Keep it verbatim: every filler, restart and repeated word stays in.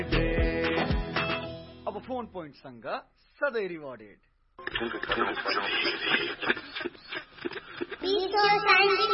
अब phone point सँग सधैँ रिवार्डेड। पिसो शान्ति